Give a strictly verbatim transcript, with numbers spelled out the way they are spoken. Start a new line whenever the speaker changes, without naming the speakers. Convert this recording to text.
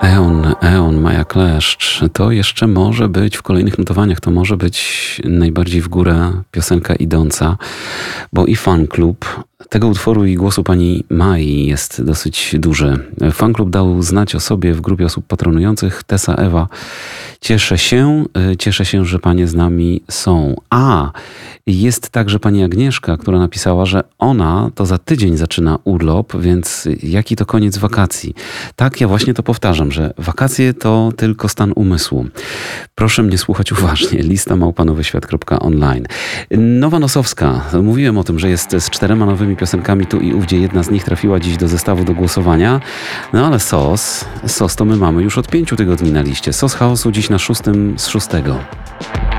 Eon, Eon, Maja Kleszcz. To jeszcze może być w kolejnych notowaniach, to może być najbardziej w górę piosenka idąca, bo i fan klub tego utworu i głosu pani Mai jest dosyć duży. Fan klub dał znać o sobie w grupie osób patronujących. Tessa Ewa. Cieszę się, cieszę się, że panie z nami są. A, jest także pani Agnieszka, która napisała, że ona to za tydzień zaczyna urlop, więc jaki to koniec wakacji? Tak, ja właśnie to powtarzam, że wakacje to tylko stan umysłu. Proszę mnie słuchać uważnie. Lista małpa nowy świat kropka online. Nowa Nosowska. Mówiłem o tym, że jest z czterema nowymi piosenkami tu i ówdzie. Jedna z nich trafiła dziś do zestawu do głosowania. No ale sos, sos to my mamy już od pięciu tygodni na liście. Sos chaosu dziś na szóstym z szóstego.